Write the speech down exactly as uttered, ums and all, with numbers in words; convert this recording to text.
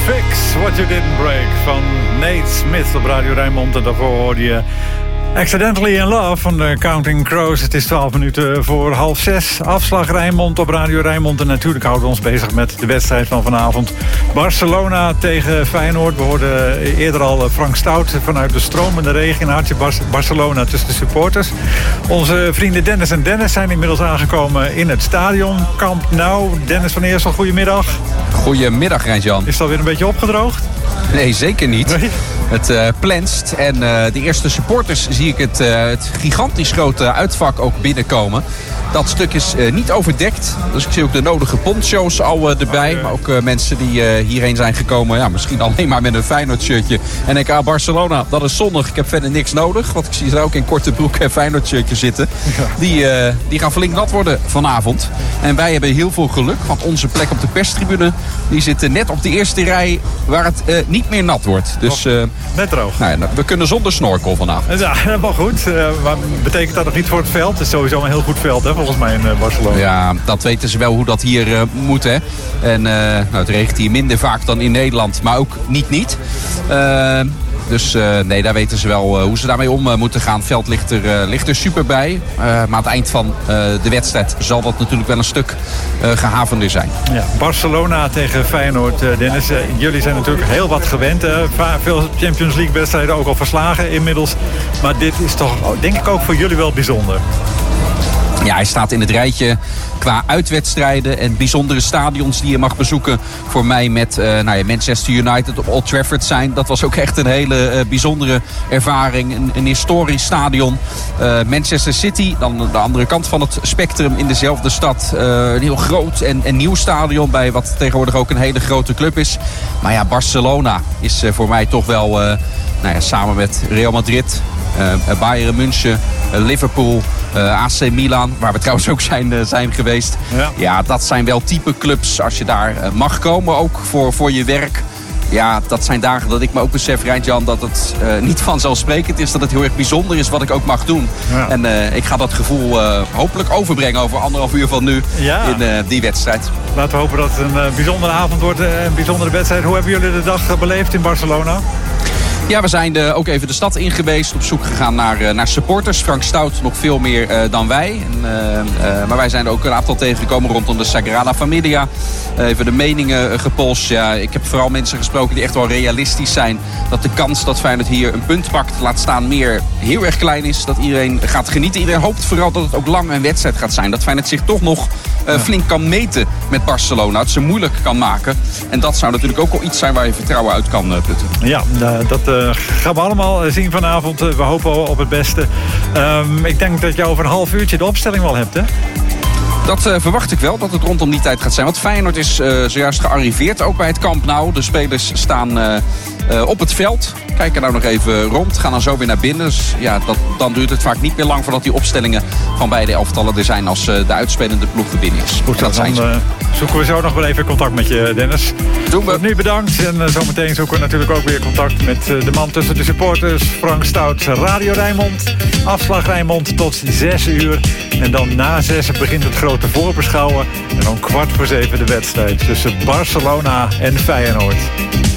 Fix What You Didn't Break van Nate Smith op Radio Rijnmond. En daarvoor hoorde je Accidentally in Love van de Counting Crows. Het is twaalf minuten voor half zes. Afslag Rijnmond op Radio Rijnmond. En natuurlijk houden we ons bezig met de wedstrijd van vanavond. Barcelona tegen Feyenoord. We hoorden eerder al Frank Stout vanuit de stromende regen in hartje Barcelona tussen de supporters. Onze vrienden Dennis en Dennis zijn inmiddels aangekomen in het stadion. Camp Nou. Dennis van Eersel, goedemiddag. Goedemiddag, Rijntjan. Is het alweer een beetje opgedroogd? Nee, zeker niet. Nee? Het uh, plenst en uh, de eerste supporters zie ik het, uh, het gigantisch grote uitvak ook binnenkomen. Dat stuk is uh, niet overdekt. Dus ik zie ook de nodige poncho's al uh, erbij. Okay. Maar ook uh, mensen die uh, hierheen zijn gekomen. Ja, misschien alleen maar met een Feyenoord shirtje. En denk, ah, Barcelona, dat is zonnig. Ik heb verder niks nodig. Want ik zie ze ook in korte broek en Feyenoord shirtje zitten. Ja. Die, uh, die gaan flink nat worden vanavond. En wij hebben heel veel geluk. Want onze plek op de perstribune, die zit net op de eerste rij waar het uh, niet meer nat wordt. Dus uh, net droog. Nou ja, we kunnen zonder snorkel vanavond. Ja, helemaal goed. Uh, maar betekent dat nog niet voor het veld? Het is sowieso een heel goed veld, hè, volgens mij in uh, Barcelona. Ja, dat weten ze wel hoe dat hier uh, moet. Hè. En uh, nou, het regent hier minder vaak dan in Nederland. Maar ook niet niet. Uh, Dus uh, nee, daar weten ze wel uh, hoe ze daarmee om uh, moeten gaan. Het veld ligt er, uh, ligt er super bij. Uh, maar aan het eind van uh, de wedstrijd zal dat natuurlijk wel een stuk uh, gehavender zijn. Ja, Barcelona tegen Feyenoord, uh, Dennis. Uh, jullie zijn natuurlijk heel wat gewend. Uh, veel Champions League wedstrijden ook al verslagen inmiddels. Maar dit is toch, denk ik, ook voor jullie wel bijzonder. Ja, hij staat in het rijtje qua uitwedstrijden en bijzondere stadions die je mag bezoeken. Voor mij met uh, nou ja, Manchester United op Old Trafford zijn. Dat was ook echt een hele uh, bijzondere ervaring. Een, een historisch stadion. Uh, Manchester City, dan de andere kant van het spectrum in dezelfde stad. Uh, een heel groot en, en nieuw stadion bij wat tegenwoordig ook een hele grote club is. Maar ja, Barcelona is uh, voor mij toch wel uh, nou ja, samen met Real Madrid, uh, Bayern München, uh, Liverpool, Uh, A C Milan, waar we trouwens ook zijn, uh, zijn geweest. Ja. ja, dat zijn wel type clubs als je daar uh, mag komen, ook voor, voor je werk. Ja, dat zijn dagen dat ik me ook besef, Rijntjan, dat het uh, niet vanzelfsprekend is. Dat het heel erg bijzonder is wat ik ook mag doen. Ja. En uh, ik ga dat gevoel uh, hopelijk overbrengen over anderhalf uur van nu ja. in uh, die wedstrijd. Laten we hopen dat het een uh, bijzondere avond wordt, uh, een bijzondere wedstrijd. Hoe hebben jullie de dag beleefd in Barcelona? Ja, we zijn de, ook even de stad in geweest. Op zoek gegaan naar, uh, naar supporters. Frank Stout nog veel meer uh, dan wij. En, uh, uh, maar wij zijn er ook een aantal tegengekomen rondom de Sagrada Familia. Uh, even de meningen uh, gepolst. Ja, ik heb vooral mensen gesproken die echt wel realistisch zijn. Dat de kans dat Feyenoord hier een punt pakt, laat staan, meer heel erg klein is. Dat iedereen gaat genieten. Iedereen hoopt vooral dat het ook lang een wedstrijd gaat zijn. Dat Feyenoord zich toch nog uh, ja. flink kan meten met Barcelona. Het ze moeilijk kan maken. En dat zou natuurlijk ook wel iets zijn waar je vertrouwen uit kan uh, putten. Ja, uh, dat... Uh... Uh, gaan we allemaal zien vanavond. Uh, we hopen op het beste. Um, ik denk dat je over een half uurtje de opstelling wel hebt, hè? Dat uh, verwacht ik wel, dat het rondom die tijd gaat zijn. Want Feyenoord is uh, zojuist gearriveerd, ook bij het Camp Nou. De spelers staan uh, uh, op het veld. Kijken nou nog even rond, gaan dan zo weer naar binnen. Dus ja, dat, dan duurt het vaak niet meer lang voordat die opstellingen van beide elftallen er zijn als uh, de uitspelende ploeg er binnen is. Goed, dat dan zijn uh, zoeken we zo nog wel even contact met je, Dennis. Doen we. Nu bedankt. En uh, zometeen zoeken we natuurlijk ook weer contact met uh, de man tussen de supporters. Frank Stout, Radio Rijnmond. Afslag Rijnmond tot zes uur. En dan na zes begint het grote voorbeschouwen. En om kwart voor zeven de wedstrijd tussen Barcelona en Feyenoord.